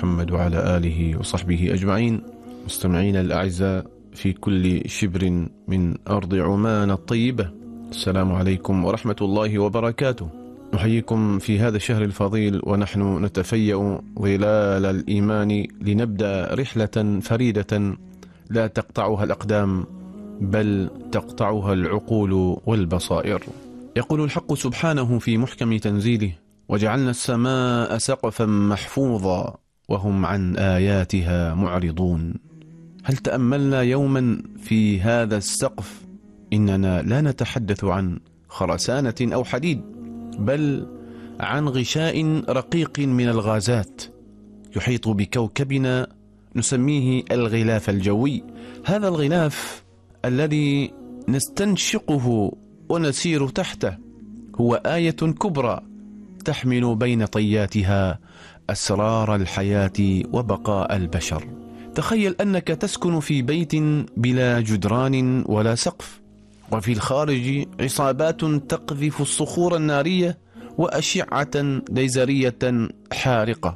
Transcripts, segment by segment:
محمد وعلى آله وصحبه أجمعين. مستمعينا الأعزاء في كل شبر من أرض عمان الطيبة، السلام عليكم ورحمة الله وبركاته. نحييكم في هذا الشهر الفضيل ونحن نتفيأ ظلال الإيمان لنبدأ رحلة فريدة لا تقطعها الأقدام بل تقطعها العقول والبصائر. يقول الحق سبحانه في محكم تنزيله: وجعلنا السماء سقفا محفوظا وهم عن آياتها معرضون. هل تأملنا يوما في هذا السقف؟ إننا لا نتحدث عن خرسانة أو حديد، بل عن غشاء رقيق من الغازات يحيط بكوكبنا نسميه الغلاف الجوي. هذا الغلاف الذي نستنشقه ونسير تحته هو آية كبرى تحمل بين طياتها أسرار الحياة وبقاء البشر. تخيل أنك تسكن في بيت بلا جدران ولا سقف، وفي الخارج عصابات تقذف الصخور النارية وأشعة ليزرية حارقة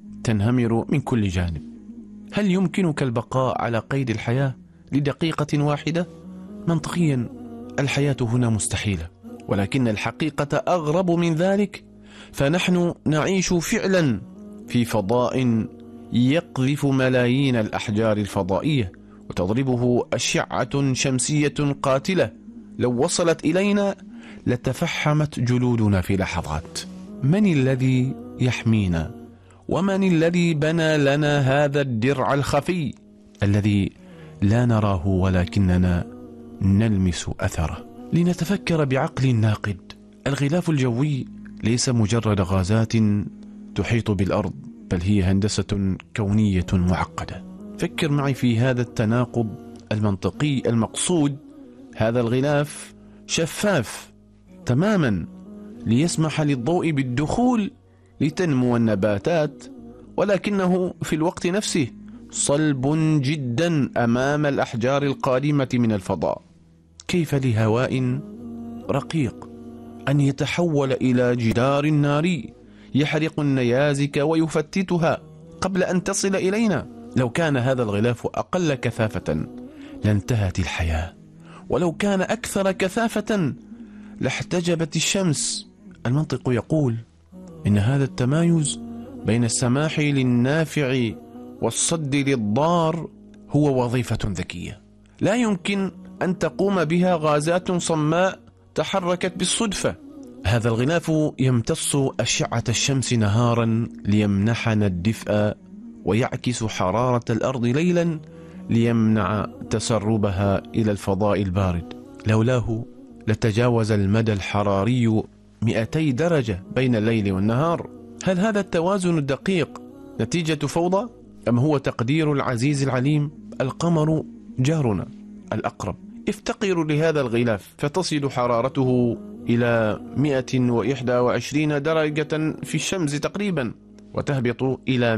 تنهمر من كل جانب. هل يمكنك البقاء على قيد الحياة لدقيقة واحدة؟ منطقيا الحياة هنا مستحيلة، ولكن الحقيقة أغرب من ذلك، فنحن نعيش فعلا في فضاء يقذف ملايين الأحجار الفضائية وتضربه أشعة شمسية قاتلة لو وصلت إلينا لتفحمت جلودنا في لحظات. من الذي يحمينا؟ ومن الذي بنى لنا هذا الدرع الخفي الذي لا نراه ولكننا نلمس أثره؟ لنتفكر بعقل ناقد. الغلاف الجوي ليس مجرد غازات تحيط بالأرض، بل هي هندسة كونية معقدة. فكر معي في هذا التناقض المنطقي المقصود. هذا الغلاف شفاف تماما ليسمح للضوء بالدخول لتنمو النباتات، ولكنه في الوقت نفسه صلب جدا أمام الأحجار القادمة من الفضاء. كيف لهواء رقيق أن يتحول إلى جدار ناري يحرق النيازك ويفتتها قبل أن تصل إلينا؟ لو كان هذا الغلاف أقل كثافة لانتهت الحياة، ولو كان أكثر كثافة لاحتجبت الشمس. المنطق يقول إن هذا التمايز بين السماح للنافع والصد للضار هو وظيفة ذكية لا يمكن أن تقوم بها غازات صماء تحركت بالصدفة. هذا الغلاف يمتص أشعة الشمس نهارا ليمنحنا الدفء، ويعكس حرارة الأرض ليلا ليمنع تسربها إلى الفضاء البارد. لولاه لتجاوز المدى الحراري 200 درجة بين الليل والنهار. هل هذا التوازن الدقيق نتيجة فوضى أم هو تقدير العزيز العليم؟ القمر جارنا الأقرب افتقر لهذا الغلاف فتصل حرارته إلى 121 درجة في الشمس تقريبا، وتهبط إلى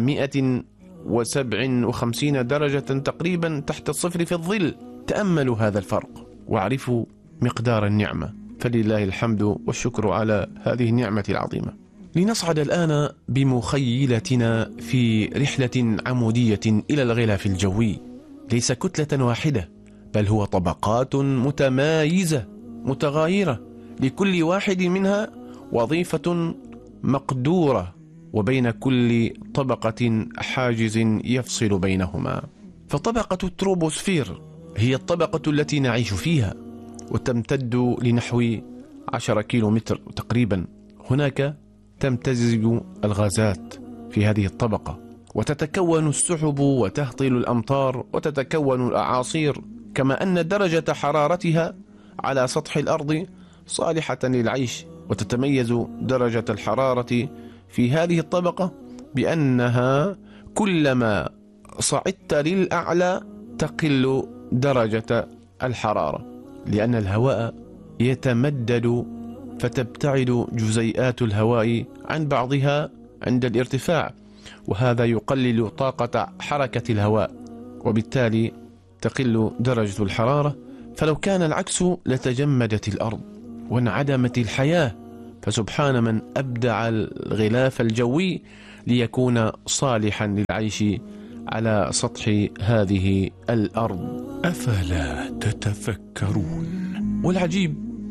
157 درجة تقريبا تحت الصفر في الظل. تأملوا هذا الفرق واعرفوا مقدار النعمة، فلله الحمد والشكر على هذه النعمة العظيمة. لنصعد الآن بمخيلتنا في رحلة عمودية إلى الغلاف الجوي. ليس كتلة واحدة، بل هو طبقات متمايزة متغايرة، لكل واحد منها وظيفة مقدورة، وبين كل طبقة حاجز يفصل بينهما. فطبقة التروبوسفير هي الطبقة التي نعيش فيها، وتمتد لنحو 10 كيلومتر تقريبا. هناك تمتزج الغازات في هذه الطبقة، وتتكون السحب وتهطل الأمطار وتتكون الأعاصير، كما أن درجة حرارتها على سطح الأرض صالحة للعيش. وتتميز درجة الحرارة في هذه الطبقة بأنها كلما صعدت للأعلى تقل درجة الحرارة، لأن الهواء يتمدد فتبتعد جزيئات الهواء عن بعضها عند الارتفاع، وهذا يقلل طاقة حركة الهواء، وبالتالي تقل درجة الحرارة. فلو كان العكس لتجمدت الأرض وانعدمت الحياة. فسبحان من أبدع الغلاف الجوي ليكون صالحا للعيش على سطح هذه الأرض. أفلا تتفكرون؟ والعجيب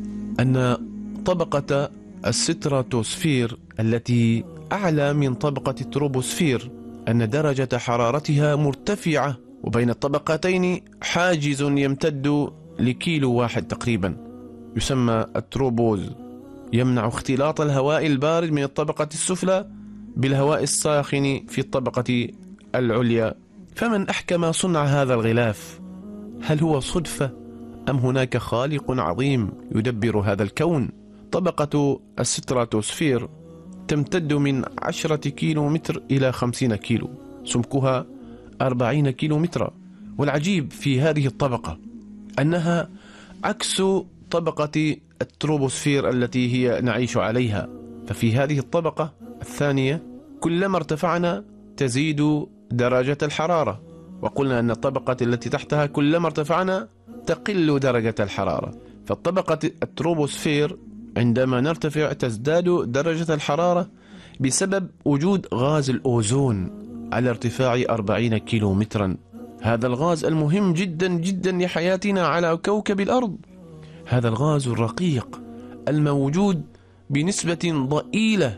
أن طبقة الستراتوسفير التي أعلى من طبقة التروبوسفير أن درجة حرارتها مرتفعة، وبين الطبقتين حاجز يمتد لكيلو واحد تقريبا يسمى التروبوز، يمنع اختلاط الهواء البارد من الطبقة السفلى بالهواء الساخن في الطبقة العليا. فمن أحكم صنع هذا الغلاف؟ هل هو صدفة أم هناك خالق عظيم يدبر هذا الكون؟ طبقة الستراتوسفير تمتد من 10 كيلو متر إلى 50 كيلو، سمكها 40 كيلو مترا. والعجيب في هذه الطبقة أنها عكس طبقة التروبوسفير التي هي نعيش عليها. ففي هذه الطبقة الثانية كلما ارتفعنا تزيد درجة الحرارة، وقلنا أن الطبقة التي تحتها كلما ارتفعنا تقل درجة الحرارة. فالطبقة التروبوسفير عندما نرتفع تزداد درجة الحرارة بسبب وجود غاز الأوزون على ارتفاع 40 كيلو مترا. هذا الغاز المهم جدا جدا لحياتنا على كوكب الأرض، هذا الغاز الرقيق الموجود بنسبة ضئيلة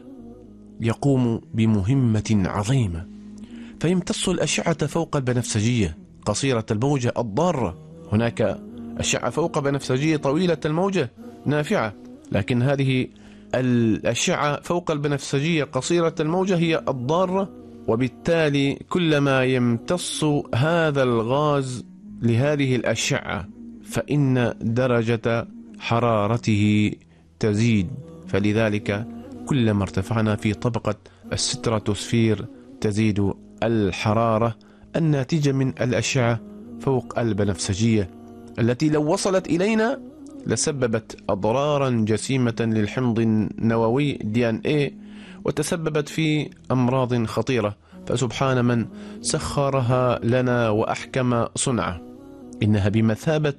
يقوم بمهمة عظيمة، فيمتص الأشعة فوق البنفسجية قصيرة الموجة الضارة. هناك أشعة فوق بنفسجية طويلة الموجة نافعة، لكن هذه الأشعة فوق البنفسجية قصيرة الموجة هي الضارة، وبالتالي كلما يمتص هذا الغاز لهذه الأشعة فإن درجة حرارته تزيد. فلذلك كلما ارتفعنا في طبقة الستراتوسفير تزيد الحرارة الناتجة من الأشعة فوق البنفسجية، التي لو وصلت إلينا لسببت أضرارا جسيمة للحمض النووي DNA، وتسببت في أمراض خطيرة. فسبحان من سخرها لنا وأحكم صنعه. إنها بمثابة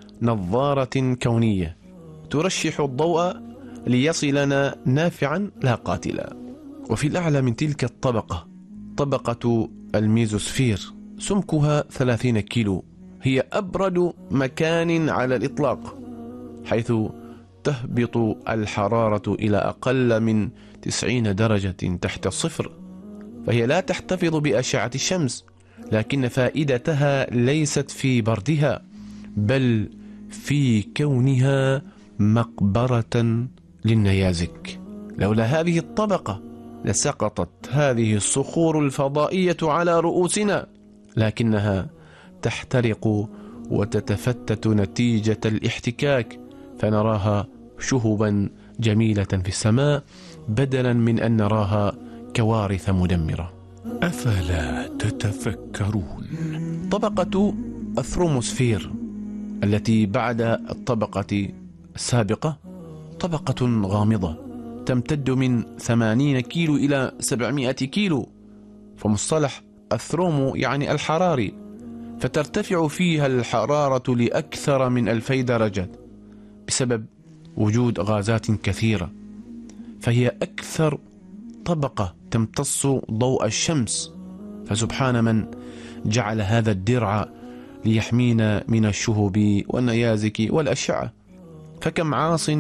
نظارة كونية ترشح الضوء ليصلنا نافعا لا قاتلا. وفي الأعلى من تلك الطبقة طبقة الميزوسفير، سمكها 30 كيلو، هي أبرد مكان على الإطلاق، حيث تهبط الحرارة إلى أقل من 90 درجة تحت الصفر. فهي لا تحتفظ بأشعة الشمس، لكن فائدتها ليست في بردها بل في كونها مقبرة للنيازك. لولا هذه الطبقة لسقطت هذه الصخور الفضائية على رؤوسنا، لكنها تحترق وتتفتت نتيجة الاحتكاك، فنراها شهبا جميلة في السماء بدلا من أن نراها كوارث مدمرة. أفلا تتفكرون؟ طبقة الثروموسفير التي بعد الطبقة السابقة طبقة غامضة تمتد من 80 كيلو إلى 700 كيلو، فمصطلح الثرومو يعني الحراري، فترتفع فيها الحرارة لأكثر من 2000 درجة بسبب وجود غازات كثيرة. فهي أكثر طبقة تمتص ضوء الشمس. فسبحان من جعل هذا الدرع ليحمينا من الشهب والنيازك والأشعة. فكم عاص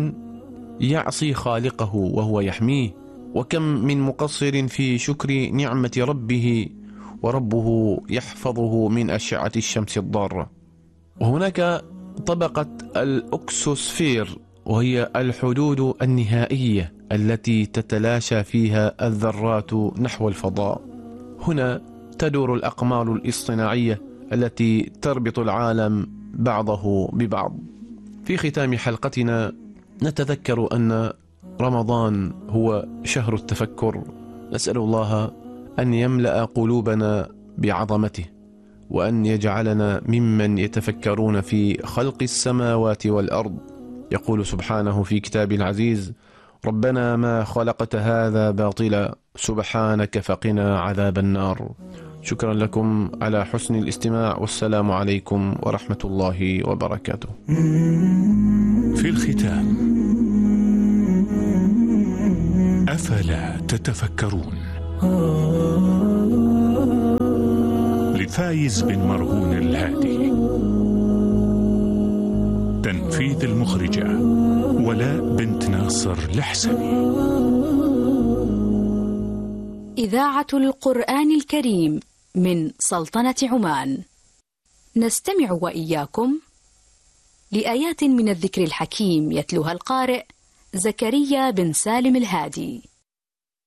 يعصي خالقه وهو يحميه، وكم من مقصر في شكر نعمة ربه وربه يحفظه من أشعة الشمس الضارة. وهناك طبقة الأكسوسفير، وهي الحدود النهائية التي تتلاشى فيها الذرات نحو الفضاء. هنا تدور الأقمار الاصطناعية التي تربط العالم بعضه ببعض. في ختام حلقتنا نتذكر أن رمضان هو شهر التفكر. نسأل الله أن يملأ قلوبنا بعظمته، وأن يجعلنا ممن يتفكرون في خلق السماوات والأرض. يقول سبحانه في كتاب العزيز: ربنا ما خلقت هذا باطلا سبحانك فقنا عذاب النار. شكرا لكم على حسن الاستماع، والسلام عليكم ورحمة الله وبركاته. في الختام، أفلا تتفكرون؟ لفايز بن مرهون الهادي. تنفيذ المخرجة ولاء بنت ناصر الحسني. إذاعة القرآن الكريم من سلطنة عمان. نستمع وإياكم لآيات من الذكر الحكيم يتلوها القارئ زكريا بن سالم الهادي.